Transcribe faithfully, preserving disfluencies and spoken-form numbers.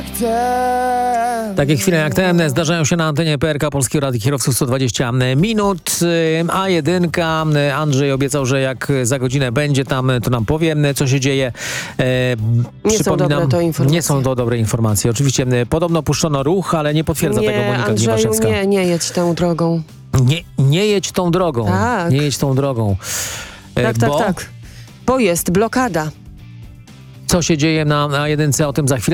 ten. Takie chwile jak te zdarzają się na antenie P R K Polskiego Radia Kierowców sto dwadzieścia minut. A jeden, Andrzej obiecał, że jak za godzinę będzie tam, to nam powie, co się dzieje. E, nie są dobre to informacje. Nie są to dobre informacje. Oczywiście podobno puszczono ruch, ale nie potwierdza nie, tego Monika Andrzeju, Gniewaszewska. nie, nie jedź tą drogą. Nie, nie jedź tą drogą. Tak. Nie jedź tą drogą. E, Tak, tak, bo tak. Bo jest blokada. Co się dzieje na A jeden, o tym za chwilę.